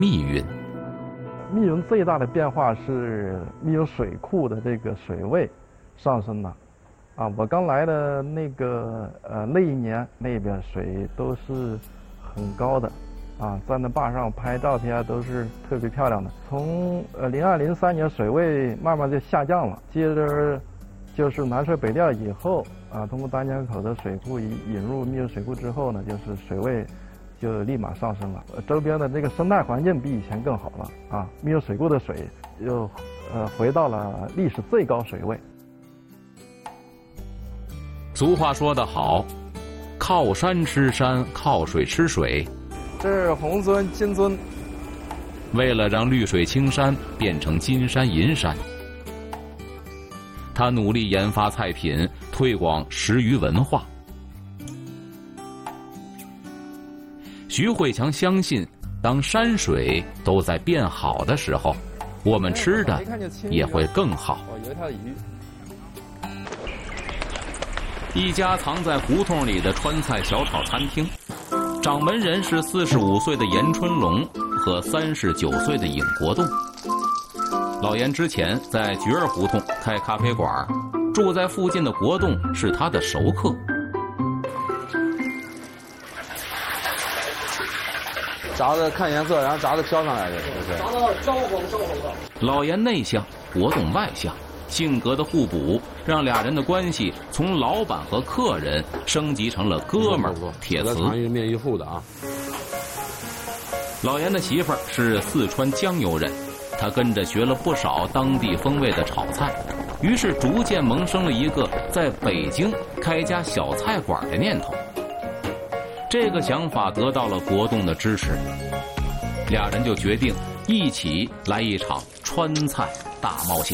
密云。 密云最大的变化是密云水库的这个水位上升了。我刚来的那一年，那边水都是很高的，在那坝上拍照片都是特别漂亮的。从02、03年水位慢慢就下降了，接着就是南水北调以后，通过丹江口的水库引入密云水库之后呢，就是水位就立马上升了，周边的这个生态环境比以前更好了密云水库的水又回到了历史最高水位。 俗话说得好，靠山吃山，靠水吃水。 这是红鳟、金鳟。 为了让绿水青山变成金山银山，他努力研发菜品，推广食鱼文化。徐慧强相信，当山水都在变好的时候，我们吃的也会更好。 有一条鱼。 一家藏在胡同里的川菜小炒餐厅，掌门人是45岁的严春龙和39岁的尹国栋。老严之前在菊儿胡同开咖啡馆，住在附近的国栋是他的熟客。 炸的看颜色，然后炸的飘上来的，是不是？ 炸到焦黄的。 老严内向，国栋外向，性格的互补让俩人的关系从老板和客人升级成了哥们儿。铁瓷一面一户的啊。 老严的媳妇儿是四川江油人，他跟着学了不少当地风味的炒菜，于是逐渐萌生了一个在北京开家小菜馆的念头。这个想法得到了国栋的支持，俩人就决定一起来一场川菜大冒险。